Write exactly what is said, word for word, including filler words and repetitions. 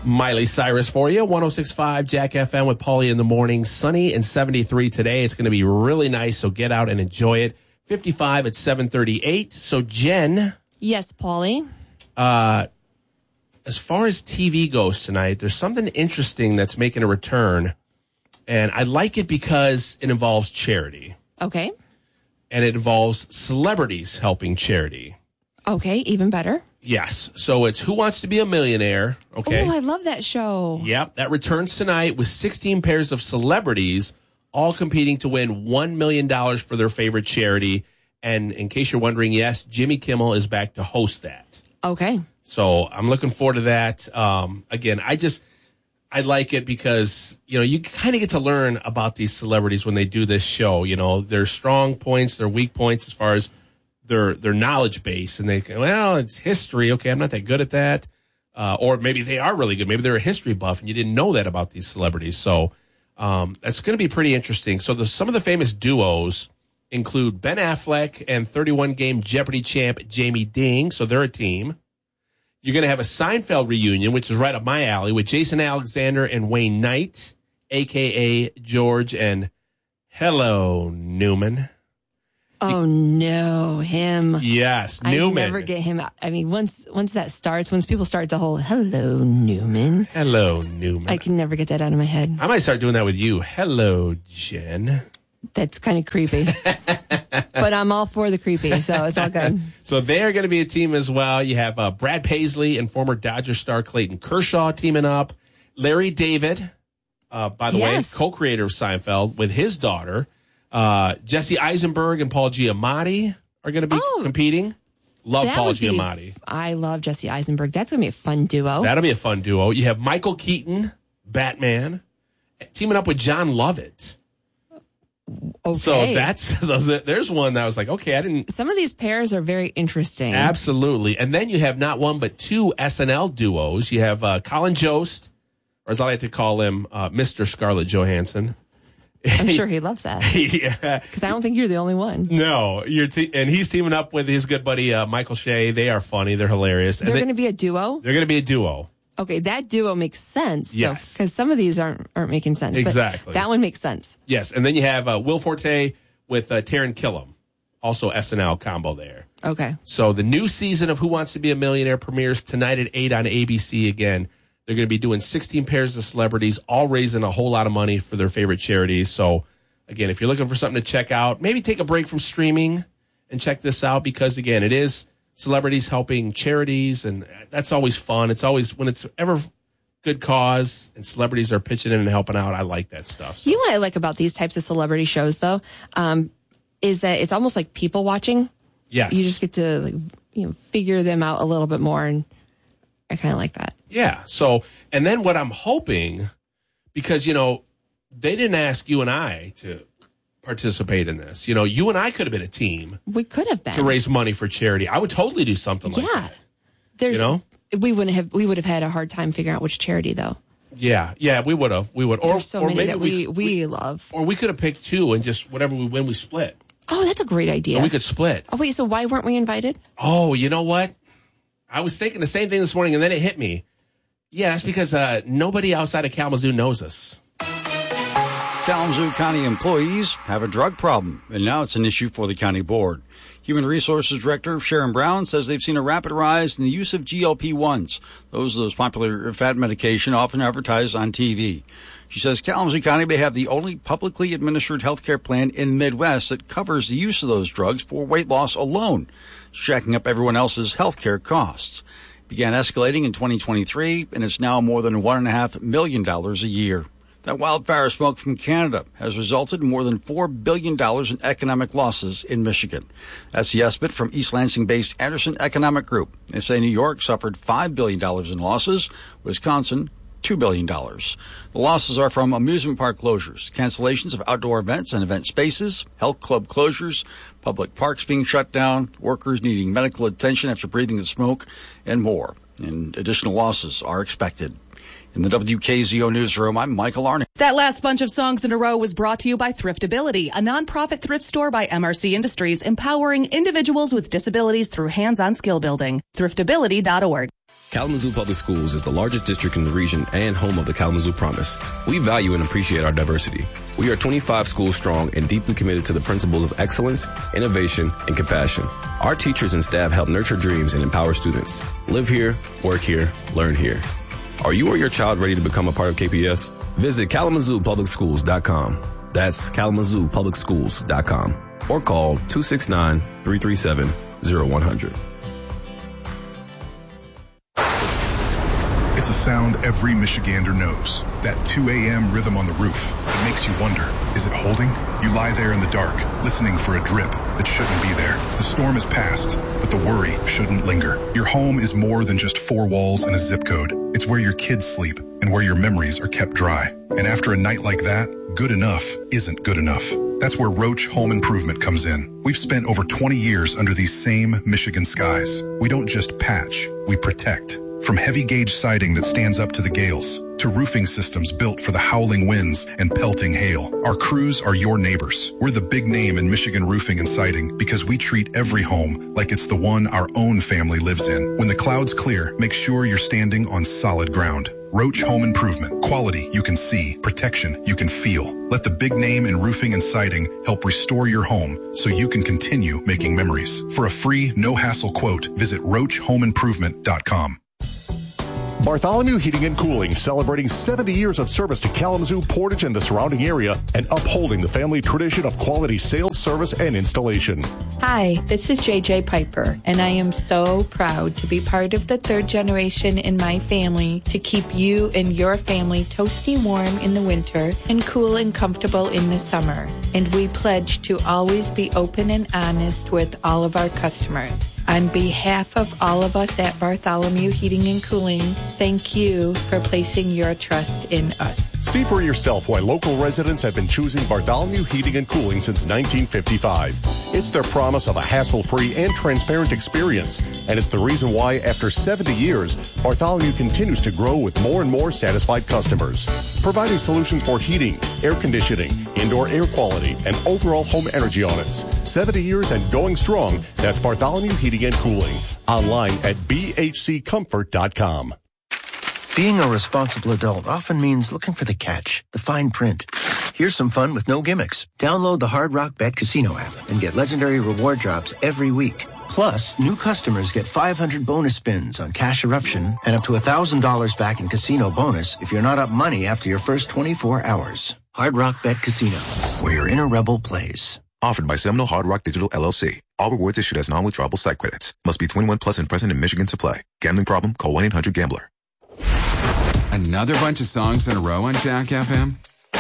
Miley Cyrus for you, one oh six point five Jack F M with Paulie in the morning. Sunny and seventy-three today. It's going to be really nice, so get out and enjoy it. fifty-five at seven thirty-eight. So, Jen. Yes, Paulie. Uh, as far as T V goes tonight, there's something interesting that's making a return, and I like it because it involves charity. Okay. And it involves celebrities helping charity. Okay, even better. Yes. So it's Who Wants to Be a Millionaire? Okay. Oh, I love that show. Yep. That returns tonight with sixteen pairs of celebrities all competing to win one million dollars for their favorite charity. And in case you're wondering, yes, Jimmy Kimmel is back to host that. Okay. So I'm looking forward to that. Um, again, I just, I like it because, you know, you kind of get to learn about these celebrities when they do this show. You know, their strong points, their weak points as far as their their knowledge base, and they go, well, it's history. Okay, I'm not that good at that. Uh, or maybe they are really good. Maybe they're a history buff, and you didn't know that about these celebrities. So um, that's going to be pretty interesting. So the, some of the famous duos include Ben Affleck and thirty-one game Jeopardy champ Jamie Ding. So they're a team. You're going to have a Seinfeld reunion, which is right up my alley, with Jason Alexander and Wayne Knight, a k a. George and Hello Newman. Oh, no, him. Yes, I Newman. never get him out. I mean, once once that starts, once people start the whole, hello, Newman. Hello, Newman. I can never get that out of my head. I might start doing that with you. Hello, Jen. That's kind of creepy. But I'm all for the creepy, so it's all good. So they're going to be a team as well. You have uh, Brad Paisley and former Dodger star Clayton Kershaw teaming up. Larry David, uh, by the Yes. way, co-creator of Seinfeld, with his daughter. Uh, Jesse Eisenberg and Paul Giamatti are going to be Oh, competing. Love That Paul would be- Giamatti. I love Jesse Eisenberg. That's going to be a fun duo. That'll be a fun duo. You have Michael Keaton, Batman, teaming up with John Lovett. Okay. So that's there's one that was like, okay, I didn't. Some of these pairs are very interesting. Absolutely. And then you have not one but two S N L duos. You have uh, Colin Jost, or as I like to call him, uh, Mister Scarlett Johansson. I'm sure he loves that. Yeah. Because I don't think you're the only one. No, you're te- and he's teaming up with his good buddy uh, Michael Shea. They are funny. They're hilarious. They're And they, going to be a duo? they're going to be a duo. Okay, that duo makes sense. Yes. Because some of these aren't aren't making sense. Exactly. But that one makes sense. Yes. And then you have uh, Will Forte with uh, Taron Killam. Also S N L combo there. Okay. So the new season of Who Wants to Be a Millionaire premieres tonight at eight on A B C again. They're going to be doing sixteen pairs of celebrities, all raising a whole lot of money for their favorite charities. So, again, if you're looking for something to check out, maybe take a break from streaming and check this out because, again, it is celebrities helping charities, and that's always fun. It's always, when it's ever good cause and celebrities are pitching in and helping out, I like that stuff. So. You know what I like about these types of celebrity shows, though, um, is that it's almost like people watching. Yes. You just get to like you know figure them out a little bit more, and I kind of like that. Yeah. So, and then what I'm hoping, because, you know, they didn't ask you and I to participate in this. You know, you and I could have been a team We could have been to raise money for charity. I would totally do something like yeah. that. There's You know? we wouldn't have we would have had a hard time figuring out which charity though. Yeah. Yeah, we would have. We would. Or, There's so or many maybe that we, we love. Or we could have picked two and just whatever we win, we split. Oh, that's a great idea. So we could split. Oh wait, so why weren't we invited? Oh, you know what? I was thinking the same thing this morning, and then it hit me. Yeah, it's because uh, nobody outside of Kalamazoo knows us. Kalamazoo County employees have a drug problem, and now it's an issue for the county board. Human Resources Director Sharon Brown says they've seen a rapid rise in the use of G L P ones. Those are those popular fat medication often advertised on T V. She says Kalamazoo County may have the only publicly administered health care plan in the Midwest that covers the use of those drugs for weight loss alone, jacking up everyone else's health care costs. It began escalating in twenty twenty-three, and it's now more than one point five million dollars a year. That wildfire smoke from Canada has resulted in more than four billion dollars in economic losses in Michigan. That's the estimate from East Lansing-based Anderson Economic Group. They say New York suffered five billion dollars in losses, Wisconsin two billion dollars. The losses are from amusement park closures, cancellations of outdoor events and event spaces, health club closures, public parks being shut down, workers needing medical attention after breathing the smoke, and more. And additional losses are expected. In the W K Z O newsroom, I'm Michael Arnett. That last bunch of songs in a row was brought to you by Thriftability, a nonprofit thrift store by M R C Industries, empowering individuals with disabilities through hands-on skill building. Thriftability dot org. Kalamazoo Public Schools is the largest district in the region and home of the Kalamazoo Promise. We value and appreciate our diversity. We are twenty-five schools strong and deeply committed to the principles of excellence, innovation, and compassion. Our teachers and staff help nurture dreams and empower students. Live here, work here, learn here. Are you or your child ready to become a part of K P S? Visit kalamazoo public schools dot com. That's kalamazoo public schools dot com. Or call two six nine, three three seven, zero one zero zero. It's a sound every Michigander knows. That two a.m. rhythm on the roof that makes you wonder, is it holding? You lie there in the dark, listening for a drip that shouldn't be there. The storm has passed, but the worry shouldn't linger. Your home is more than just four walls and a zip code. It's where your kids sleep and where your memories are kept dry. And after a night like that, good enough isn't good enough. That's where Roach Home Improvement comes in. We've spent over twenty years under these same Michigan skies. We don't just patch, we protect. From heavy gauge siding that stands up to the gales, to roofing systems built for the howling winds and pelting hail, our crews are your neighbors. We're the big name in Michigan roofing and siding because we treat every home like it's the one our own family lives in. When the clouds clear, make sure you're standing on solid ground. Roach Home Improvement. Quality you can see, protection you can feel. Let the big name in roofing and siding help restore your home so you can continue making memories. For a free, no-hassle quote, visit roach home improvement dot com. Bartholomew Heating and Cooling, celebrating seventy years of service to Kalamazoo, Portage, and the surrounding area, and upholding the family tradition of quality sales, service, and installation. Hi, this is J J Piper, and I am so proud to be part of the third generation in my family to keep you and your family toasty warm in the winter and cool and comfortable in the summer. And we pledge to always be open and honest with all of our customers. On behalf of all of us at Bartholomew Heating and Cooling, thank you for placing your trust in us. See for yourself why local residents have been choosing Bartholomew Heating and Cooling since nineteen fifty-five. It's their promise of a hassle-free and transparent experience, and it's the reason why, after seventy years, Bartholomew continues to grow with more and more satisfied customers. Providing solutions for heating, air conditioning, indoor air quality, and overall home energy audits. seventy years and going strong. That's Bartholomew Heating and Cooling. Online at b h c comfort dot com. Being a responsible adult often means looking for the catch, the fine print. Here's some fun with no gimmicks. Download the Hard Rock Bet Casino app and get legendary reward drops every week. Plus, new customers get five hundred bonus spins on Cash Eruption and up to one thousand dollars back in casino bonus if you're not up money after your first twenty-four hours. Hard Rock Bet Casino, where your inner rebel plays. Offered by Seminole Hard Rock Digital L L C. All rewards issued as non-withdrawable site credits. Must be twenty-one plus and present in Michigan to play. Gambling problem? Call one eight hundred gambler. Another bunch of songs in a row on Jack F M?